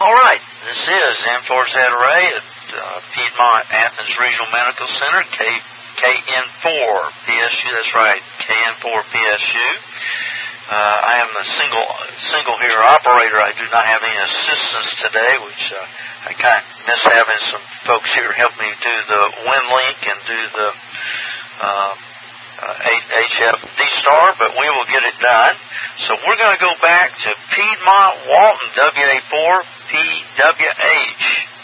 All right, this is M4Z Array at Piedmont Athens Regional Medical Center, KN4 PSU. That's right, KN4 PSU. I am the single here operator. I do not have any assistance today, which I kind of miss having some folks here help me do the WinLink and do the HFD star, but we will get it done. So we're going to go back to Piedmont Walton, WA4 PWH.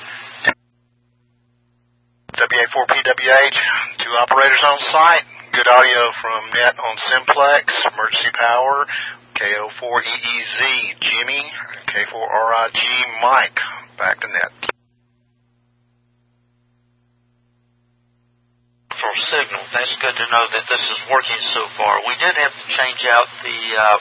WA4 PWH, 2 operators on site. Good audio from net on Simplex, emergency power, KO4EEZ, Jimmy, K4RIG, Mike. Back to net. For signal, that's good to know that this is working so far. We did have to change out the,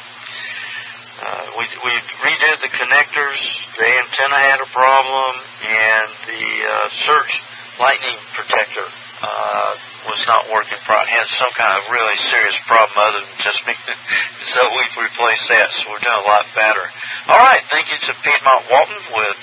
we redid the connectors. The antenna had a problem, and the surge lightning protector was not working properly. Had some kind of really serious problem other than just me. So we've replaced that, so we're doing a lot better. All right, thank you to Piedmont Walton with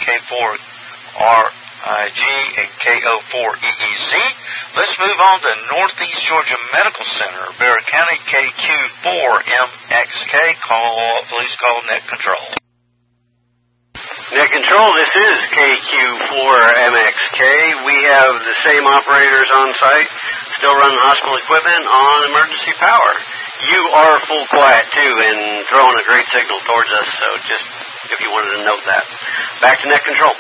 K4RIG and KO4EEZ. Let's move on to Northeast Georgia Medical Center, Barrow County, KQ4MXK. Please call Net Control. Net Control, this is KQ4MXK. We have the same operators on site, still running hospital equipment on emergency power. You are full quiet too and throwing a great signal towards us, so just if you wanted to note that. Back to Net Control.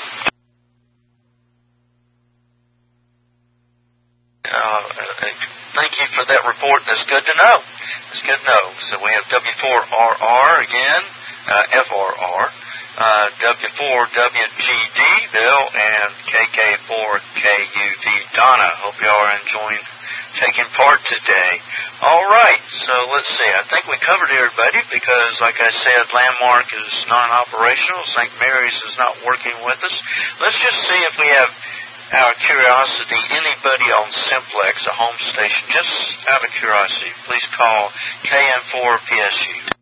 Thank you for that report. That's good to know. It's good to know. So we have W4RR again, FRR. W4WGD, Bill, and KK4KUV, Donna. Hope y'all are enjoying taking part today. All right, so let's see. I think we covered everybody because, like I said, Landmark is non-operational. St. Mary's is not working with us. Let's just see if we have, out of curiosity, anybody on Simplex, a home station, just out of curiosity. Please call KN4 PSU.